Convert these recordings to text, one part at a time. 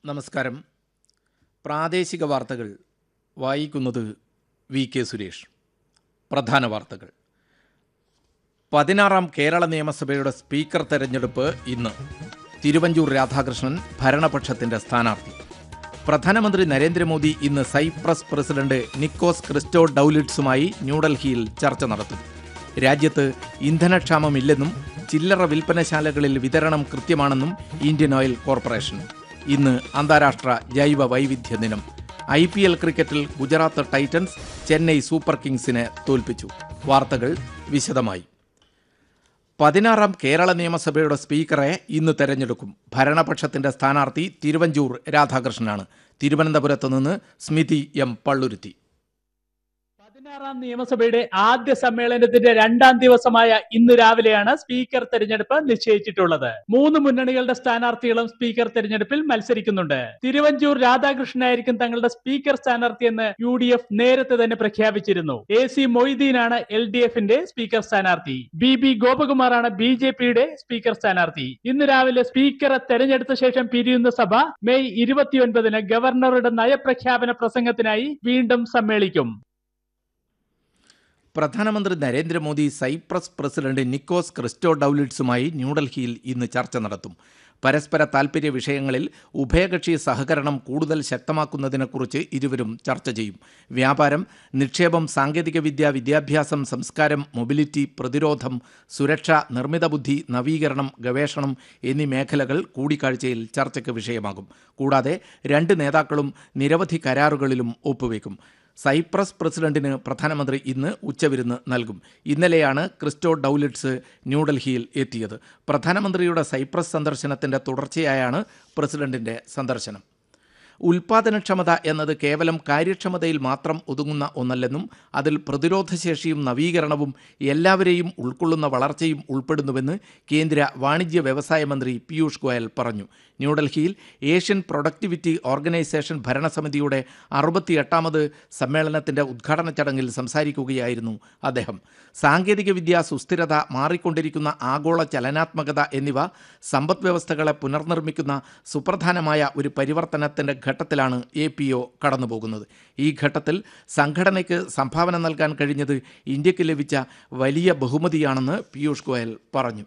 നമസ്കാരം. പ്രാദേശിക വാർത്തകൾ വായിക്കുന്നത് വി.കെ. സുരേഷ്. പ്രധാന വാർത്തകൾ. 16ാം കേരള നിയമസഭയുടെ സ്പീക്കർ തെരഞ്ഞെടുപ്പ് ഇന്ന്. തിരുവഞ്ചൂർ രാധാകൃഷ്ണൻ ഭരണപക്ഷത്തിന്റെ സ്ഥാനാർത്ഥി. പ്രധാനമന്ത്രി നരേന്ദ്രമോദി ഇന്ന് സൈപ്രസ് പ്രസിഡന്റ് നിക്കോസ് ക്രിസ്റ്റോഡൌലിഡ്സുമായി ന്യൂഡൽഹിയിൽ ചർച്ച നടത്തും. രാജ്യത്ത് ഇന്ധനക്ഷാമമില്ലെന്നും ചില്ലറ വിൽപ്പനശാലകളിൽ വിതരണം കൃത്യമാണെന്നും ഇന്ത്യൻ ഓയിൽ കോർപ്പറേഷൻ. ഇന്ന് അന്താരാഷ്ട്ര ജൈവ വൈവിധ്യ ദിനം. IPL ക്രിക്കറ്റിൽ ഗുജറാത്ത് ടൈറ്റൻസ് ചെന്നൈ സൂപ്പർ കിങ്സിനെ തോൽപ്പിച്ചു. വാർത്തകൾ വിശദമായി. 16ാം കേരള നിയമസഭയുടെ സ്പീക്കറെ ഇന്ന് തെരഞ്ഞെടുക്കും. ഭരണപക്ഷത്തിന്റെ സ്ഥാനാർത്ഥി തിരുവഞ്ചൂർ രാധാകൃഷ്ണനാണ്. തിരുവനന്തപുരത്ത് നിന്ന് സ്മിതി എം പള്ളുരുത്തി. 16ാം നിയമസഭയുടെ ആദ്യ സമ്മേളനത്തിന്റെ 2ാം ദിവസമായ ഇന്ന് രാവിലെയാണ് സ്പീക്കർ തെരഞ്ഞെടുപ്പ് നിശ്ചയിച്ചിട്ടുള്ളത്. 3 മുന്നണികളുടെ സ്ഥാനാർത്ഥികളും സ്പീക്കർ തെരഞ്ഞെടുപ്പിൽ മത്സരിക്കുന്നുണ്ട്. തിരുവഞ്ചൂർ രാധാകൃഷ്ണനായിരിക്കും തങ്ങളുടെ സ്പീക്കർ സ്ഥാനാർത്ഥിയെന്ന് UDF നേരത്തെ തന്നെ പ്രഖ്യാപിച്ചിരുന്നു. AC മൊയ്തീനാണ് LDFന്റെ സ്പീക്കർ സ്ഥാനാർത്ഥി. BB ഗോപകുമാറാണ് BJPയുടെ സ്പീക്കർ സ്ഥാനാർത്ഥി. ഇന്ന് രാവിലെ സ്പീക്കറെ തെരഞ്ഞെടുത്ത ശേഷം പിരിയുന്ന സഭ മെയ് 29-ന് ഗവർണറുടെ നയപ്രഖ്യാപന പ്രസംഗത്തിനായി വീണ്ടും സമ്മേളിക്കും. പ്രധാനമന്ത്രി നരേന്ദ്രമോദി സൈപ്രസ് പ്രസിഡന്റ് നിക്കോസ് ക്രിസ്റ്റോഡൌലിഡ്സുമായി ന്യൂഡൽഹിയിൽ ഇന്ന് ചർച്ച നടത്തും. പരസ്പര താൽപര്യ വിഷയങ്ങളിൽ ഉഭയകക്ഷി സഹകരണം കൂടുതൽ ശക്തമാക്കുന്നതിനെക്കുറിച്ച് ഇരുവരും ചർച്ച ചെയ്യും. വ്യാപാരം, നിക്ഷേപം, സാങ്കേതികവിദ്യ, വിദ്യാഭ്യാസം, സംസ്കാരം, മൊബിലിറ്റി, പ്രതിരോധം, സുരക്ഷ, നിർമ്മിത ബുദ്ധി, നവീകരണം, ഗവേഷണം എന്നീ മേഖലകൾ കൂടിക്കാഴ്ചയിൽ ചർച്ചയ്ക്ക് വിഷയമാകും. കൂടാതെ 2 നേതാക്കളും നിരവധി കരാറുകളിലും ഒപ്പുവെക്കും. സൈപ്രസ് പ്രസിഡന്റിന് പ്രധാനമന്ത്രി ഇന്ന് ഉച്ചവിരുന്ന് നൽകും. ഇന്നലെയാണ് ക്രിസ്റ്റോഡൌലിഡ്സ് ന്യൂഡൽഹിയിൽ എത്തിയത്. പ്രധാനമന്ത്രിയുടെ സൈപ്രസ് സന്ദർശനത്തിന്റെ തുടർച്ചയായാണ് പ്രസിഡന്റിന്റെ സന്ദർശനം. ഉൽപാദനക്ഷമത എന്നത് കേവലം കാര്യക്ഷമതയിൽ മാത്രം ഒതുങ്ങുന്ന ഒന്നല്ലെന്നും അതിൽ പ്രതിരോധശേഷിയും നവീകരണവും എല്ലാവരെയും ഉൾക്കൊള്ളുന്ന വളർച്ചയും ഉൾപ്പെടുന്നുവെന്ന് കേന്ദ്ര വാണിജ്യ വ്യവസായ മന്ത്രി പീയൂഷ് ഗോയൽ പറഞ്ഞു. ന്യൂഡൽഹിയിൽ ഏഷ്യൻ പ്രൊഡക്ടിവിറ്റി ഓർഗനൈസേഷൻ ഭരണസമിതിയുടെ 68ാമത് സമ്മേളനത്തിന്റെ ഉദ്ഘാടന ചടങ്ങിൽ സംസാരിക്കുകയായിരുന്നു അദ്ദേഹം. സാങ്കേതികവിദ്യ, സുസ്ഥിരത, മാറിക്കൊണ്ടിരിക്കുന്ന ആഗോള ചലനാത്മകത എന്നിവ സമ്പദ് വ്യവസ്ഥകളെ പുനർനിർമ്മിക്കുന്ന സുപ്രധാനമായ ഒരു പരിവർത്തനത്തിന്റെ ഘട്ടത്തിലാണ് APO കടന്നുപോകുന്നത്. ഈ ഘട്ടത്തിൽ സംഘടനയ്ക്ക് സംഭാവന നൽകാൻ കഴിഞ്ഞത് ഇന്ത്യക്ക് ലഭിച്ച വലിയ ബഹുമതിയാണെന്ന് പീയൂഷ് ഗോയൽ പറഞ്ഞു.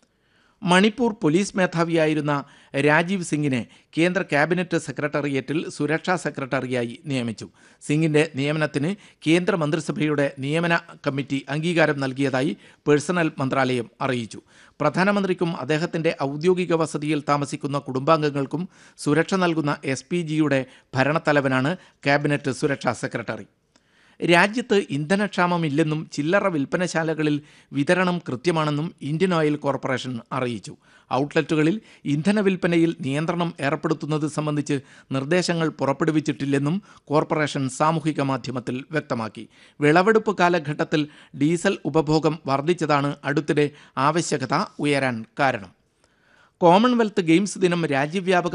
മണിപ്പൂർ പോലീസ് മേധാവിയായിരുന്ന രാജീവ് സിംഗിനെ കേന്ദ്ര ക്യാബിനറ്റ് സെക്രട്ടേറിയറ്റിൽ സുരക്ഷാ സെക്രട്ടറിയായി നിയമിച്ചു. സിംഗിന്റെ നിയമനത്തിന് കേന്ദ്ര മന്ത്രിസഭയുടെ നിയമന കമ്മിറ്റി അംഗീകാരം നൽകിയതായി പേഴ്സണൽ മന്ത്രാലയം അറിയിച്ചു. പ്രധാനമന്ത്രിക്കും അദ്ദേഹത്തിന്റെ ഔദ്യോഗിക വസതിയിൽ താമസിക്കുന്ന കുടുംബാംഗങ്ങൾക്കും സുരക്ഷ നൽകുന്ന SPGയുടെ ഭരണത്തലവനാണ് ക്യാബിനറ്റ് സുരക്ഷാ സെക്രട്ടറി. രാജ്യത്ത് ഇന്ധനക്ഷാമമില്ലെന്നും ചില്ലറ വിൽപ്പനശാലകളിൽ വിതരണം കൃത്യമാണെന്നും ഇന്ത്യൻ ഓയിൽ കോർപ്പറേഷൻ അറിയിച്ചു. ഔട്ട്ലെറ്റുകളിൽ ഇന്ധന വിൽപ്പനയിൽ നിയന്ത്രണം ഏർപ്പെടുത്തുന്നത് സംബന്ധിച്ച് നിർദ്ദേശങ്ങൾ പുറപ്പെടുവിച്ചിട്ടില്ലെന്നും കോർപ്പറേഷൻ സാമൂഹിക മാധ്യമത്തിൽ വ്യക്തമാക്കി. വിളവെടുപ്പ് കാലഘട്ടത്തിൽ ഡീസൽ ഉപഭോഗം വർദ്ധിച്ചതാണ് അടുത്തിടെ ആവശ്യകത ഉയരാൻ കാരണം. കോമൺവെൽത്ത് ഗെയിംസ് ദിനം രാജ്യവ്യാപക